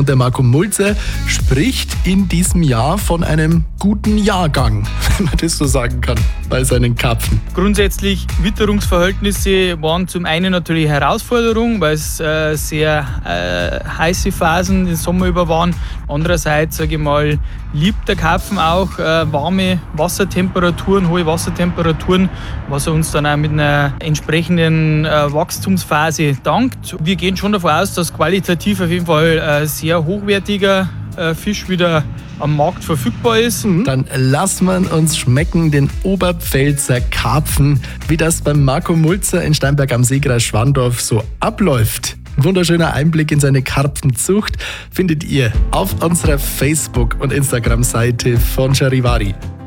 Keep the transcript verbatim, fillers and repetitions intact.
der Marco Mulzer spricht in diesem Jahr von einem guten Jahrgang, wenn man das so sagen kann, bei seinen Karpfen. Grundsätzlich, Witterungsverhältnisse waren zum einen natürlich eine Herausforderung, weil es äh, sehr äh, heiße Phasen den Sommer über waren. Andererseits, sage ich mal, liebt der Karpfen auch äh, warme Wassertemperaturen, hohe Wassertemperaturen, was er uns dann auch mit einer entsprechenden äh, Wachstumsphase dankt. Wir gehen schon davon aus, dass qualitativ auf jeden Fall äh, sehr hochwertiger äh, Fisch wieder am Markt verfügbar ist. Dann lassen wir uns schmecken, den Oberpfälzer Karpfen, wie das beim Marco Mulzer in Steinberg am See, Kreis Schwandorf, so abläuft. Ein wunderschöner Einblick in seine Karpfenzucht findet ihr auf unserer Facebook- und Instagram-Seite von Charivari.